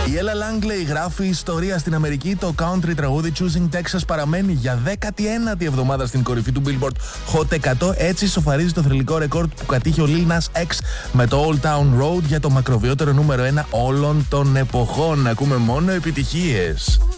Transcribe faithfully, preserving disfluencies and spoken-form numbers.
Η Ella Langley γράφει ιστορία στην Αμερική. Το country τραγούδι Choosing Texas παραμένει για δέκατη ένατη εβδομάδα στην κορυφή του Billboard Hot εκατό. Έτσι σοφαρίζει το θρυλικό ρεκόρ που κατήχε ο Lil Nas X με το Old Town Road για το μακροβιότερο νούμερο ένα όλων των εποχών. Ακούμε μόνο επιτυχίες.